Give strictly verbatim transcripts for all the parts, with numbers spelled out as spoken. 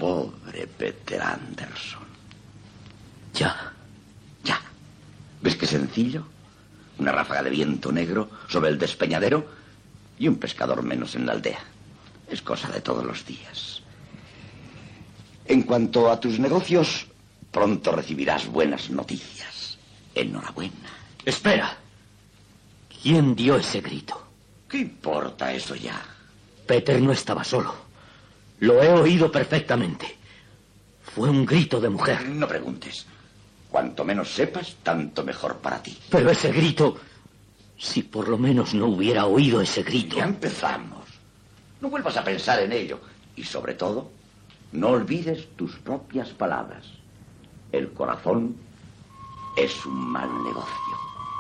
Pobre Peter Anderson. Ya. Ya. ¿Ves qué sencillo? Una ráfaga de viento negro sobre el despeñadero y un pescador menos en la aldea. Es cosa de todos los días. En cuanto a tus negocios, pronto recibirás buenas noticias. Enhorabuena. Espera. ¿Quién dio ese grito? ¿Qué importa eso ya? Peter no estaba solo. Lo he oído perfectamente. Fue un grito de mujer. No preguntes. Cuanto menos sepas, tanto mejor para ti. Pero ese grito... Si por lo menos no hubiera oído ese grito... Ya empezamos. No vuelvas a pensar en ello. Y sobre todo, no olvides tus propias palabras. El corazón es un mal negocio.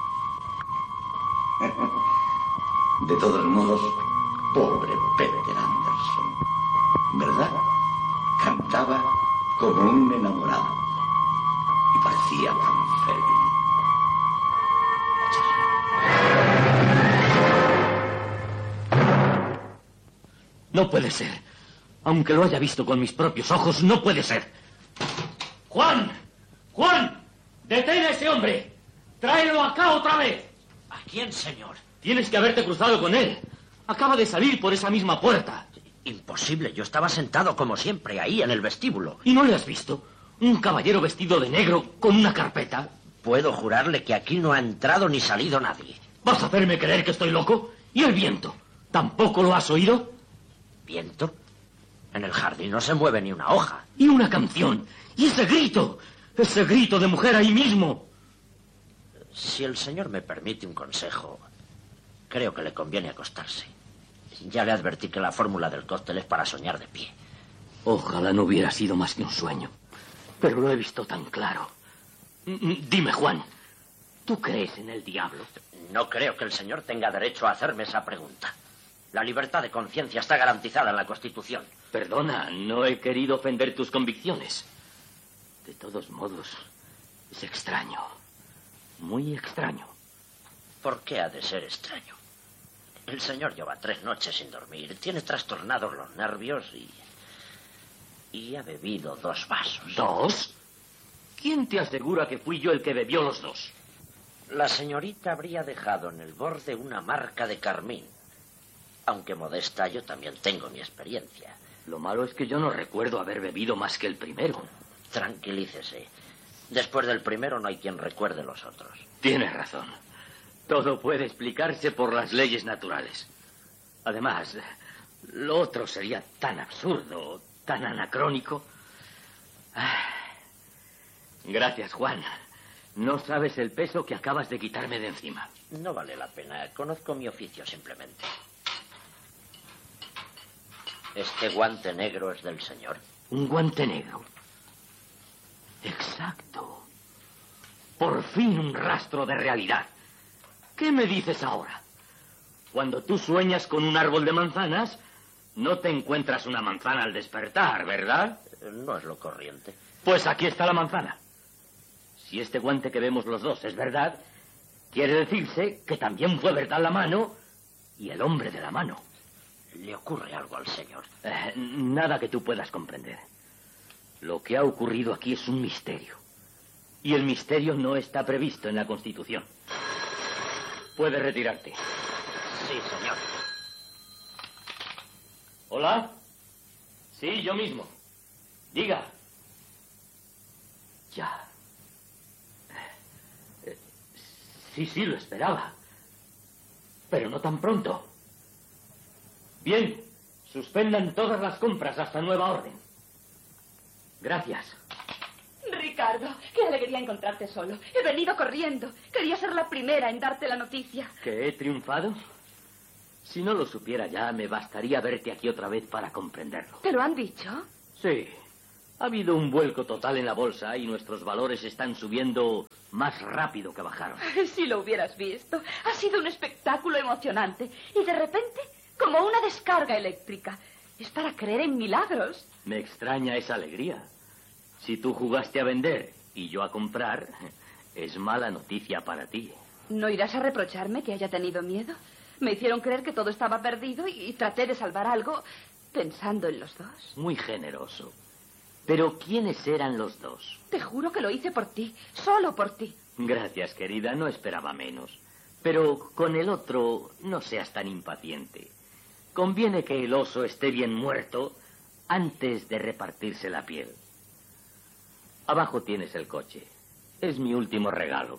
De todos modos, pobre Peter Anderson, ¿verdad? Cantaba como un enamorado y parecía tan feliz. No puede ser. Aunque lo haya visto con mis propios ojos, no puede ser. ¡Juan! ¡Juan! ¡Detén a ese hombre! ¡Tráelo acá otra vez! ¿A quién, señor? Tienes que haberte cruzado con él. Acaba de salir por esa misma puerta. Imposible. Yo estaba sentado como siempre, ahí, en el vestíbulo. ¿Y no le has visto? Un caballero vestido de negro con una carpeta. Puedo jurarle que aquí no ha entrado ni salido nadie. ¿Vas a hacerme creer que estoy loco? ¿Y el viento? ¿Tampoco lo has oído? ¿Viento? En el jardín no se mueve ni una hoja. Y una canción. Y ese grito. Ese grito de mujer ahí mismo. Si el señor me permite un consejo, creo que le conviene acostarse. Ya le advertí que la fórmula del cóctel es para soñar de pie. Ojalá no hubiera sido más que un sueño. Pero lo he visto tan claro. Dime, Juan, ¿tú crees en el diablo? No creo que el señor tenga derecho a hacerme esa pregunta. La libertad de conciencia está garantizada en la Constitución. Perdona, no he querido ofender tus convicciones. De todos modos, es extraño. Muy extraño. ¿Por qué ha de ser extraño? El señor lleva tres noches sin dormir, tiene trastornados los nervios y... y ha bebido dos vasos. ¿Dos? ¿Quién te asegura que fui yo el que bebió los dos? La señorita habría dejado en el borde una marca de carmín. Aunque modesta, yo también tengo mi experiencia. Lo malo es que yo no recuerdo haber bebido más que el primero. Tranquilícese. Después del primero no hay quien recuerde los otros. Tienes razón. Todo puede explicarse por las leyes naturales. Además, lo otro sería tan absurdo, tan anacrónico. Gracias, Juan. No sabes el peso que acabas de quitarme de encima. No vale la pena. Conozco mi oficio simplemente. ¿Este guante negro es del señor? ¿Un guante negro? Exacto. Por fin un rastro de realidad. ¿Qué me dices ahora? Cuando tú sueñas con un árbol de manzanas, no te encuentras una manzana al despertar, ¿verdad? No es lo corriente. Pues aquí está la manzana. Si este guante que vemos los dos es verdad, quiere decirse que también fue verdad la mano y el hombre de la mano. ¿Le ocurre algo al señor? Eh, nada que tú puedas comprender. Lo que ha ocurrido aquí es un misterio. Y el misterio no está previsto en la Constitución. Puedes retirarte. Sí, señor. ¿Hola? Sí, yo mismo. Diga. Ya. Eh, sí, sí, lo esperaba. Pero no tan pronto. Bien, suspendan todas las compras hasta nueva orden. Gracias. Ricardo, qué alegría encontrarte solo. He venido corriendo. Quería ser la primera en darte la noticia. ¿Que he triunfado? Si no lo supiera ya, me bastaría verte aquí otra vez para comprenderlo. ¿Te lo han dicho? Sí. Ha habido un vuelco total en la bolsa y nuestros valores están subiendo más rápido que bajaron. Si lo hubieras visto. Ha sido un espectáculo emocionante. Y de repente, como una descarga eléctrica. Es para creer en milagros. Me extraña esa alegría. Si tú jugaste a vender y yo a comprar, es mala noticia para ti. ¿No irás a reprocharme que haya tenido miedo? Me hicieron creer que todo estaba perdido y, y traté de salvar algo pensando en los dos. Muy generoso. Pero ¿quiénes eran los dos? Te juro que lo hice por ti, solo por ti. Gracias, querida, no esperaba menos. Pero con el otro no seas tan impaciente. Conviene que el oso esté bien muerto antes de repartirse la piel. Abajo tienes el coche. Es mi último regalo.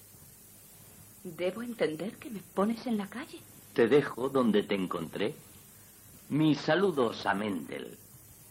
¿Debo entender que me pones en la calle? Te dejo donde te encontré. Mis saludos a Mendel.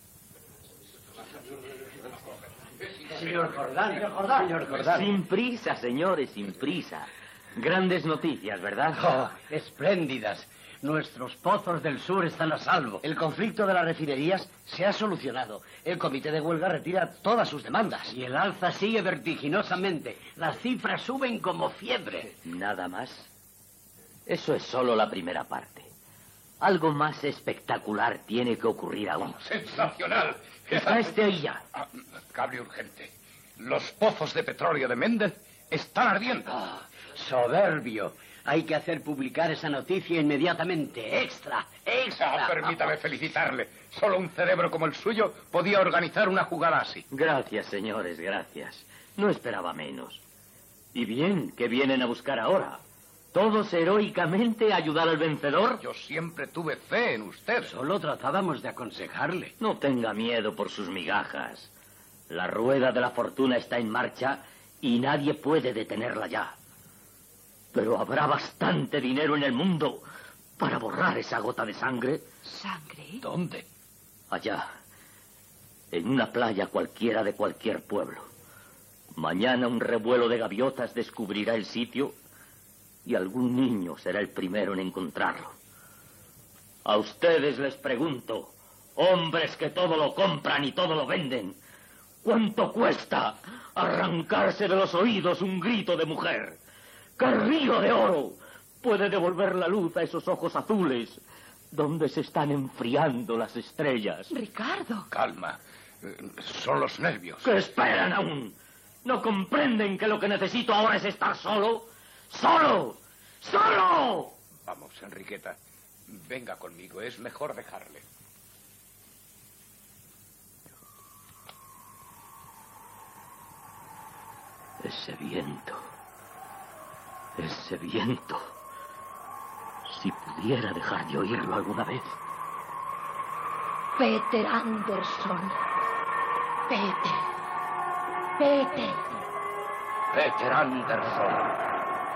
Señor Jordán, señor Jordán, señor Jordán. Sin prisa, señores, sin prisa. Grandes noticias, ¿verdad? Oh, espléndidas. Nuestros pozos del sur están a salvo. El conflicto de las refinerías se ha solucionado. El comité de huelga retira todas sus demandas. Y el alza sigue vertiginosamente. Las cifras suben como fiebre. ¿Nada más? Eso es solo la primera parte. Algo más espectacular tiene que ocurrir aún. ¡Sensacional! Está este ahí ya. Ah, cable urgente. Los pozos de petróleo de Mendel están ardiendo. Oh, soberbio. Hay que hacer publicar esa noticia inmediatamente. ¡Extra! ¡Extra! Ah, permítame felicitarle. Solo un cerebro como el suyo podía organizar una jugada así. Gracias, señores, gracias. No esperaba menos. Y bien, ¿qué vienen a buscar ahora? ¿Todos heroicamente a ayudar al vencedor? Yo siempre tuve fe en usted. Solo tratábamos de aconsejarle. No tenga miedo por sus migajas. La rueda de la fortuna está en marcha y nadie puede detenerla ya. Pero habrá bastante dinero en el mundo para borrar esa gota de sangre. ¿Sangre? ¿Dónde? Allá, en una playa cualquiera de cualquier pueblo. Mañana un revuelo de gaviotas descubrirá el sitio y algún niño será el primero en encontrarlo. A ustedes les pregunto, hombres que todo lo compran y todo lo venden, ¿cuánto cuesta arrancarse de los oídos un grito de mujer? ¿Qué río de oro puede devolver la luz a esos ojos azules donde se están enfriando las estrellas? Ricardo. Calma. Eh, Son los nervios. ¿Qué esperan aún? ¿No comprenden que lo que necesito ahora es estar solo? ¡Solo! ¡Solo! Vamos, Enriqueta. Venga conmigo. Es mejor dejarle. Ese viento. Ese viento. Si pudiera dejar de oírlo alguna vez. Peter Anderson. Peter. Peter. Peter Anderson.